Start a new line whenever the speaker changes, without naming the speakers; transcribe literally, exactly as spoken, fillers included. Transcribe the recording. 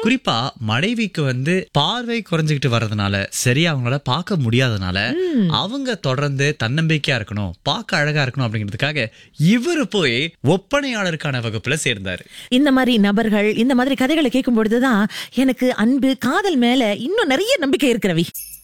குறிப்பா மனைவிக்கு வந்து பார்வை குறைஞ்சுக்கிட்டு வர்றதுனால சரியா அவங்கள பார்க்க முடியாதனால அவங்க தொடர்ந்து தன்னம்பிக்கையா இருக்கணும், பார்க்க அழகா இருக்கணும் அப்படிங்கிறதுக்காக இவரு போய் ஒப்பனையாளருக்கான வகுப்புல சேர்ந்தாரு.
இந்த மாதிரி நபர்கள் இந்த மாதிரி கதைகளை கேட்கும் பொழுதுதான் எனக்கு அன்பு காதல் மேல இன்னும் நிறைய நம்பிக்கை இருக்கிறவி.